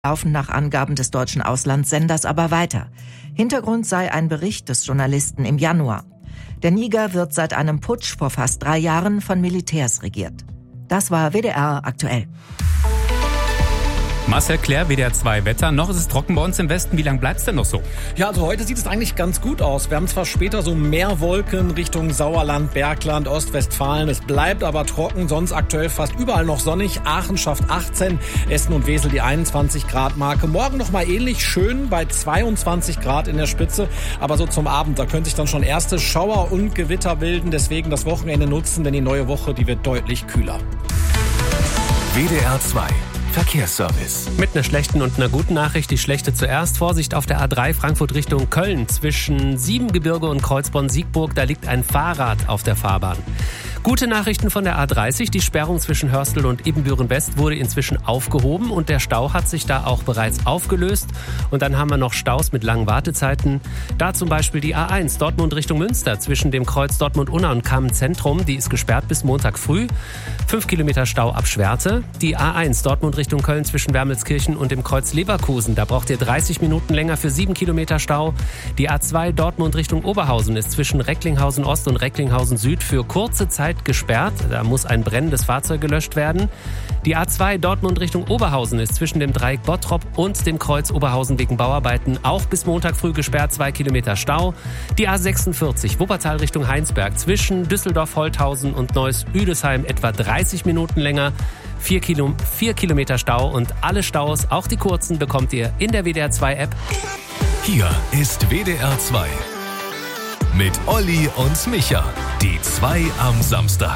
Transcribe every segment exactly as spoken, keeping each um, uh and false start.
laufen nach Angaben des deutschen Auslandssenders aber weiter. Hintergrund sei ein Bericht des Journalisten im Januar. Der Niger wird seit einem Putsch vor fast drei Jahren von Militärs regiert. Das war W D R aktuell. Marcel Claire, W D R zwei Wetter. Noch ist es trocken bei uns im Westen. Wie lange bleibt's denn noch so? Ja, also heute sieht es eigentlich ganz gut aus. Wir haben zwar später so mehr Wolken Richtung Sauerland, Bergland, Ostwestfalen. Es bleibt aber trocken, sonst aktuell fast überall noch sonnig. Aachen schafft achtzehn, Essen und Wesel die einundzwanzig Grad Marke. Morgen noch mal ähnlich schön bei zweiundzwanzig Grad in der Spitze. Aber so zum Abend, da können sich dann schon erste Schauer und Gewitter bilden. Deswegen das Wochenende nutzen, denn die neue Woche, die wird deutlich kühler. W D R zwei Verkehrsservice. Mit einer schlechten und einer guten Nachricht. Die schlechte zuerst. Vorsicht auf der A drei Frankfurt Richtung Köln. Zwischen Siebengebirge und Kreuzborn-Siegburg, da liegt ein Fahrrad auf der Fahrbahn. Gute Nachrichten von der A dreißig. Die Sperrung zwischen Hörstel und Ibbenbüren-West wurde inzwischen aufgehoben und der Stau hat sich da auch bereits aufgelöst. Und dann haben wir noch Staus mit langen Wartezeiten. Da zum Beispiel die A eins Dortmund Richtung Münster zwischen dem Kreuz Dortmund-Unna und Kamen-Zentrum. Die ist gesperrt bis Montag früh. Fünf Kilometer Stau ab Schwerte. Die A eins Dortmund Richtung Köln zwischen Wermelskirchen und dem Kreuz Leverkusen. Da braucht ihr dreißig Minuten länger für sieben Kilometer Stau. Die A zwei Dortmund Richtung Oberhausen ist zwischen Recklinghausen Ost und Recklinghausen Süd für kurze Zeit gesperrt. Da muss ein brennendes Fahrzeug gelöscht werden. Die A zwei Dortmund Richtung Oberhausen ist zwischen dem Dreieck Bottrop und dem Kreuz Oberhausen wegen Bauarbeiten auch bis Montag früh gesperrt, zwei Kilometer Stau. Die A sechsundvierzig Wuppertal Richtung Heinsberg zwischen Düsseldorf-Holthausen und Neuss-Üdesheim etwa dreißig Minuten länger. Vier, Kilo, vier Kilometer Stau und alle Staus, auch die kurzen, bekommt ihr in der W D R zwei App. Hier ist W D R zwei. Mit Olli und Micha. Die zwei am Samstag.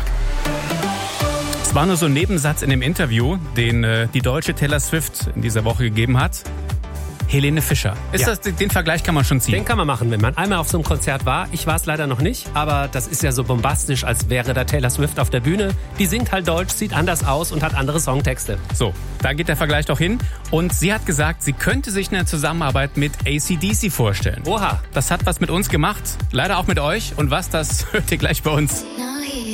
Es war nur so ein Nebensatz in dem Interview, den äh, die deutsche Taylor Swift in dieser Woche gegeben hat. Helene Fischer. Ist Ja. das, den Vergleich kann man schon ziehen? Den kann man machen, wenn man einmal auf so einem Konzert war. Ich war es leider noch nicht, aber das ist ja so bombastisch, als wäre da Taylor Swift auf der Bühne. Die singt halt Deutsch, sieht anders aus und hat andere Songtexte. So, da geht der Vergleich doch hin. Und sie hat gesagt, sie könnte sich eine Zusammenarbeit mit A C D C vorstellen. Oha. Das hat was mit uns gemacht, leider auch mit euch. Und was, das hört ihr gleich bei uns.